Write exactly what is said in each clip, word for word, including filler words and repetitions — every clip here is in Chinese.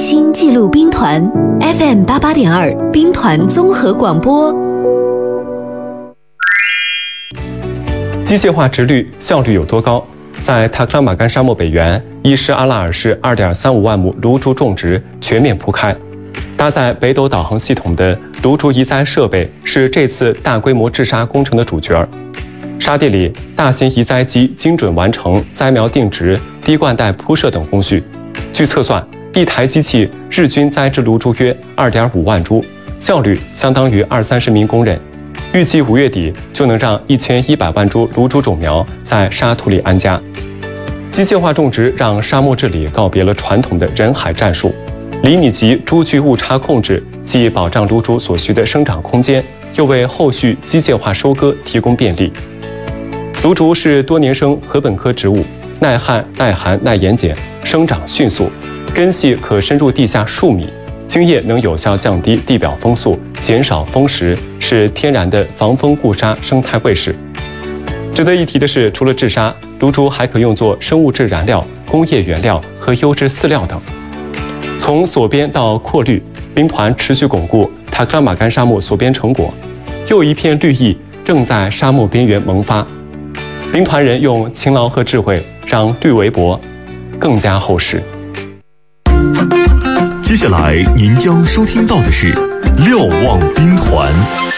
心记录兵团 F M 八八点二兵团综合广播。 机械化直率效率有多高？在塔克拉玛干沙漠北缘，伊什阿拉尔市 二点三五万亩芦竹种植全面铺开。搭载北斗导航系统的芦竹移栽设备是这次大规模治沙工程的主角。沙地里，大型移栽机精准完成栽苗定植、滴灌带铺设等工序。据测算，一台机器日均栽植芦竹约 二点五万株，效率相当于二三十名工人。预计五月底就能让一千一百万株芦竹种苗在沙土里安家。机械化种植让沙漠治理告别了传统的人海战术，厘米级株距误差控制既保障芦竹所需的生长空间，又为后续机械化收割提供便利。芦竹是多年生禾本科植物，耐旱、耐寒、耐盐碱，生长迅速，根系可深入地下数米。茎叶能有效降低地表风速，减少风蚀，是天然的防风固沙生态卫士。值得一提的是，除了治沙，芦竹还可用作生物质燃料、工业原料和优质饲料等。从锁边到扩绿，兵团持续巩固塔克拉玛干沙漠锁边成果，又一片绿意正在沙漠边缘萌发。兵团人用勤劳和智慧，让绿围脖更加厚实。 接下来您将收听到的是瞭望兵团。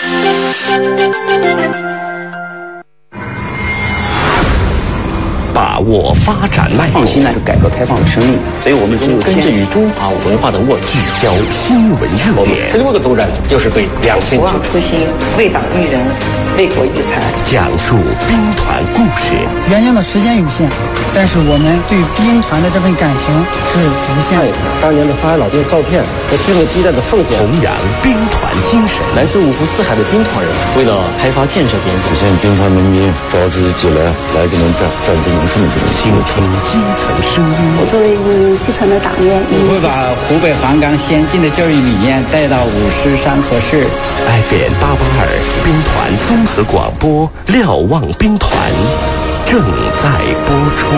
把握发展脉动， 创新呢是改革开放的生命，所以我们只有根植于中华文化的沃土， 聚焦新闻热点， 十六个作战组就是对两千不忘初心，为党育人，为国育才， 讲述兵团故事。 原先的时间有限，但是我们对兵团的这份感情是无限的。 当年的发海老爹照片和最后激烈的奉献， 弘扬兵团精神。 来自五湖四海的兵团人，为了开发建设边境， 实现兵团民兵召集起来来给您战战争胜利。 倾听基层声音。 我作为一名基层的党员， 我会把湖北黄冈先进的教育理念带到五狮山河市。 F M 八八二兵团综合广播，瞭望兵团正在播出。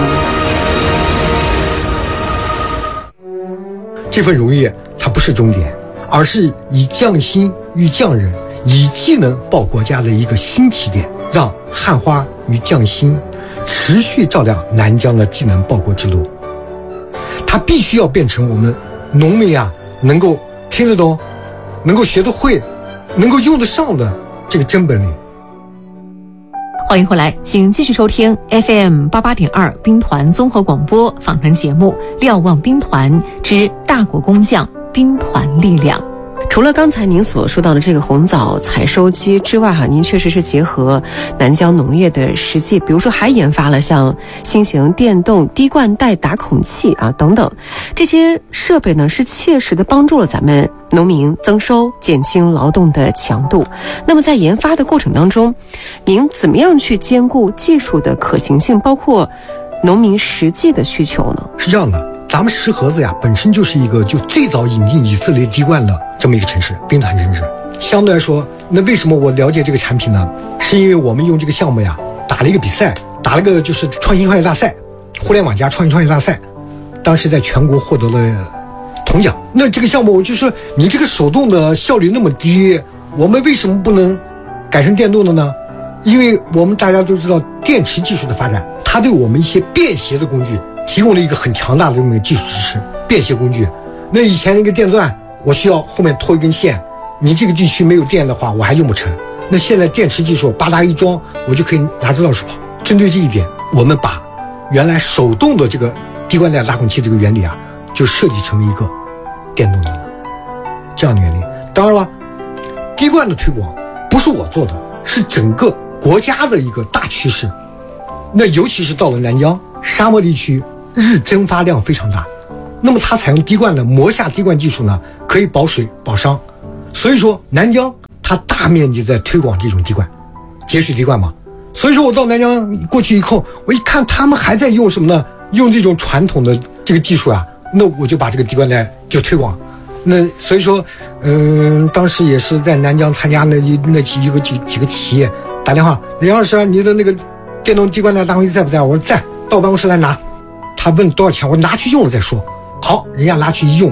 这份荣誉它不是终点，而是以匠心育匠人，以技能报国家的一个新起点，让汉花与匠心持续照亮南疆的技能报国之路。它必须要变成我们农民啊能够听得懂、能够学得会、能够用得上的这个真本领。 欢迎回来，请继续收听 F M 八八点二兵团综合广播访谈节目《瞭望兵团之大国工匠兵团力量》。 除了刚才您所说到的这个红枣采收机之外哈，您确实是结合南疆农业的实际，比如说还研发了像新型电动滴灌带打孔器啊等等，这些设备呢是切实的帮助了咱们农民增收，减轻劳动的强度。那么在研发的过程当中，您怎么样去兼顾技术的可行性，包括农民实际的需求呢？ 是这样的，咱们石河子呀本身就是一个就最早引进以色列滴灌的这么一个城市，兵团城市。相对来说，那为什么我了解这个产品呢？是因为我们用这个项目呀打了一个比赛，打了个就是创新创业大赛，互联网加创新创业大赛，当时在全国获得了铜奖。那这个项目我就说，你这个手动的效率那么低，我们为什么不能改成电动的呢？因为我们大家都知道电池技术的发展，它对我们一些便携的工具提供了一个很强大的这么一个技术支持。便携工具，那以前那个电钻我需要后面拖一根线，你这个地区没有电的话我还用不成。那现在电池技术吧嗒一装，我就可以拿着到处跑。针对这一点，我们把原来手动的这个滴灌带打孔器这个原理啊，就设计成了一个电动的这样的原理。当然了，滴灌的推广不是我做的，是整个国家的一个大趋势。那尤其是到了南疆沙漠地区，日蒸发量非常大，那么它采用滴灌的磨下滴灌技术呢，可以保水保伤。所以说南疆它大面积在推广这种滴灌，节水滴灌嘛。所以说我到南疆过去以后，我一看他们还在用什么呢？用这种传统的这个技术啊，那我就把这个滴灌带就推广。那所以说，嗯、呃，当时也是在南疆参加那那几个几几个企业打电话，梁老师啊，你的那个电动滴灌带打孔器在不在？我说在，到办公室来拿。他问多少钱，我拿去用了再说。好，人家拿去一用，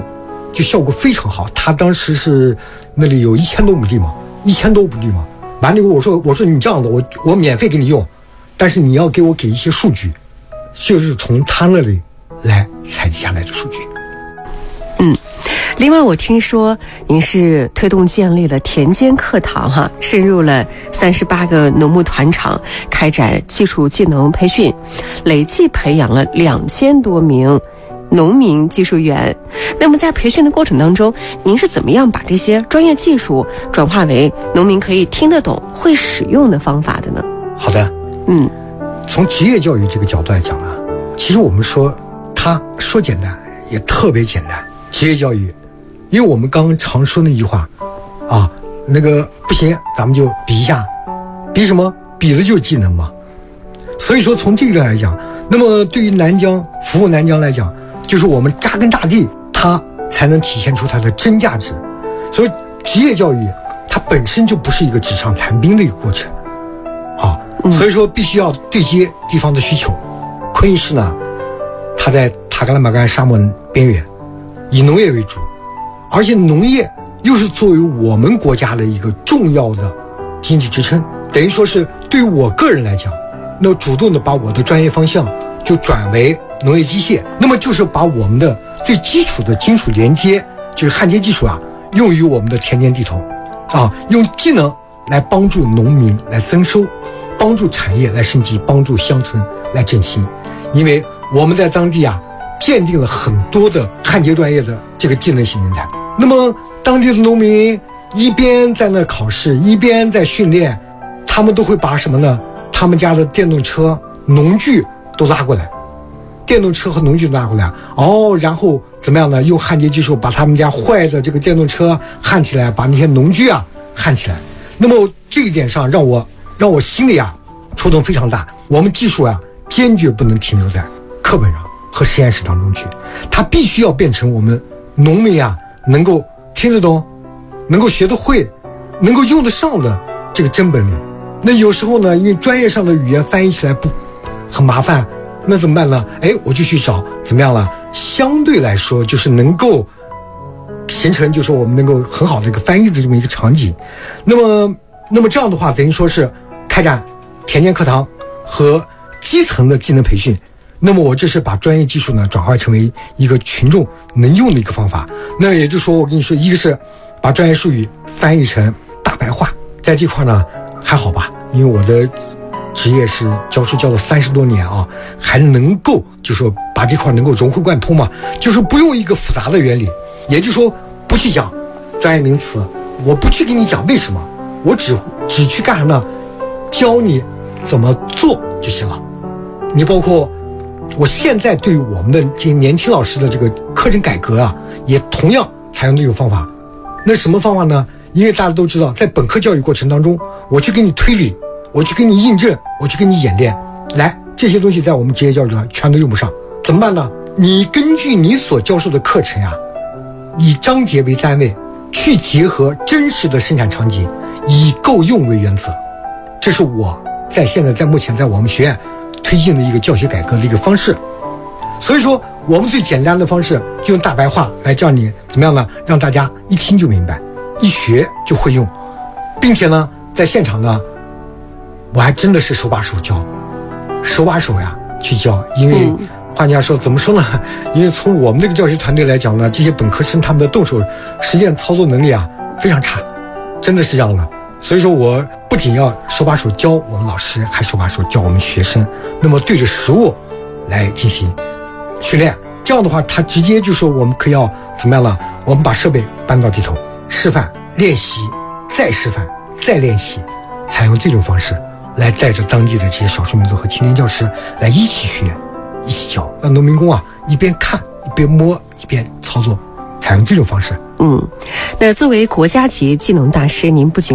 就效果非常好。他当时是那里有一千多亩地嘛，一千多亩地嘛。完了以后，我说我说你这样的，我我免费给你用，但是你要给我给一些数据，就是从他那里来采集下来的数据。 嗯，另外我听说您是推动建立了田间课堂哈，深入了三十八个农牧团场，开展技术技能培训，累计培养了两千多名农民技术员。那么在培训的过程当中，您是怎么样把这些专业技术转化为农民可以听得懂、会使用的方法的呢？ 好的， 嗯， 从职业教育这个角度来讲啊，其实我们说它说简单也特别简单。职业教育，因为我们刚刚常说那句话啊，那个不行咱们就比一下，比什么？比的就是技能嘛。所以说从这个来讲，那么对于南疆服务南疆来讲，就是我们扎根大地，它才能体现出它的真价值。所以职业教育它本身就不是一个纸上谈兵的一个过程啊，所以说必须要对接地方的需求。昆明市呢，它在塔克拉玛干沙漠边缘，以农业为主，而且农业又是作为我们国家的一个重要的经济支撑，等于说是对于我个人来讲，那主动的把我的专业方向就转为农业机械，那么就是把我们的最基础的金属连接，就是焊接技术啊，用于我们的田间地头啊，用技能来帮助农民来增收，帮助产业来升级，帮助乡村来振兴。因为我们在当地啊鉴定了很多的焊接专业的这个技能型人才，那么当地的农民一边在那考试，一边在训练，他们都会把什么呢？他们家的电动车、农具都拉过来，电动车和农具都拉过来，哦，然后怎么样呢？用焊接技术把他们家坏的这个电动车焊起来，把那些农具啊焊起来。那么这一点上让我让我心里啊触动非常大。我们技术啊坚决不能停留在课本上和实验室当中去，它必须要变成我们农民啊能够听得懂、能够学得会、能够用得上的这个真本领。那有时候呢，因为专业上的语言翻译起来不很麻烦，那怎么办呢？哎，我就去找怎么样了？相对来说，就是能够形成，就是我们能够很好的一个翻译的这么一个场景。那么，那么这样的话，等于说是开展田间课堂和基层的技能培训。那么我这是把专业技术呢转化成为一个群众能用的一个方法。那也就是说，我跟你说，一个是把专业术语翻译成大白话，在这块呢还好吧，因为我的职业是教书教了三十多年啊，还能够就说把这块能够融会贯通嘛，就是不用一个复杂的原理，也就是说不去讲专业名词，我不去给你讲为什么，我只只去干什么呢？教你怎么做就行了。你包括我现在对于我们的这些年轻老师的这个课程改革啊，也同样采用这种方法。那什么方法呢？因为大家都知道，在本科教育过程当中，我去给你推理，我去给你印证，我去给你演练，来这些东西在我们职业教育上全都用不上，怎么办呢？你根据你所教授的课程啊，以章节为单位，去结合真实的生产场景，以够用为原则。这是我在现在在目前在我们学院推进的一个教学改革的一个方式。所以说我们最简单的方式就用大白话来教你怎么样呢？让大家一听就明白，一学就会用，并且呢在现场呢我还真的是手把手教，手把手呀去教。因为换句话说怎么说呢，因为从我们这个教学团队来讲呢，这些本科生他们的动手实践操作能力啊非常差，真的是这样的。所以说我不仅要手把手教我们老师，还手把手教我们学生，那么对着实物来进行训练。这样的话他直接就说我们可以要怎么样了，我们把设备搬到地头示范练习，再示范再练习，采用这种方式来带着当地的这些少数民族和青年教师来一起学一起教，让农民工啊一边看一边摸一边操作，采用这种方式。 嗯，那作为国家级技能大师，您不仅